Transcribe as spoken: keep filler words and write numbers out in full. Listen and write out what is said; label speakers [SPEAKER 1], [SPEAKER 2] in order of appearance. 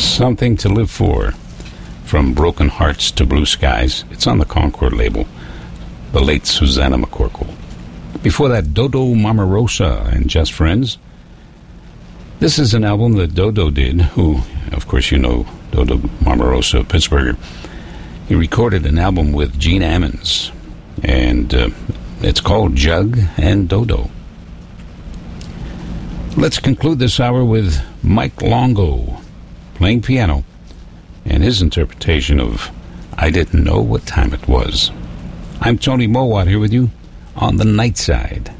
[SPEAKER 1] Something to Live For, From Broken Hearts to Blue Skies. It's on the Concord label. The late Susanna McCorkle. Before that, Dodo Mamarosa and Just Friends. This is an album that Dodo did, who, of course, you know Dodo Mamarosa, Pittsburgher. He recorded an album with Gene Ammons, and uh, it's called Jug and Dodo. Let's conclude this hour with Mike Longo playing piano and his interpretation of I Didn't Know What Time It Was. I'm Tony Mowat here with you on The Night Side.